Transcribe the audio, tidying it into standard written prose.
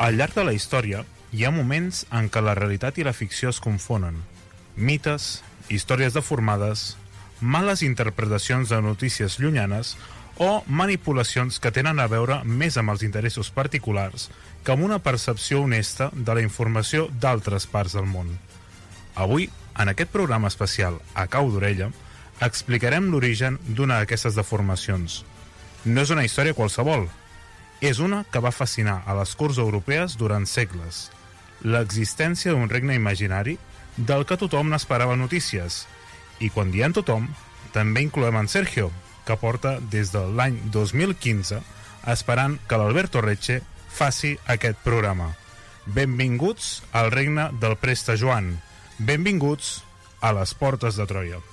Al llarg de la història, hi ha moments en què la realitat i la ficció es confonen. Mites, històries deformades, males interpretacions de notícies llunyanes o manipulacions que tenen a veure més amb els interessos particulars que amb una percepció honesta de la informació d'altres parts del món. Avui, en aquest programa especial A cau d'orella, explicarem l'origen d'una d'aquestes deformacions. No és una història qualsevol, és una que va fascinar a les corts europees durant segles. L'existència d'un regne imaginari del que tothom n'esperava notícies. I quan diem tothom, també incloem en Sergio, que porta des de l'any 2015 esperant que l'Alberto Recce faci aquest programa. Benvinguts al regne del Preste Joan. Benvinguts a les portes de Troia.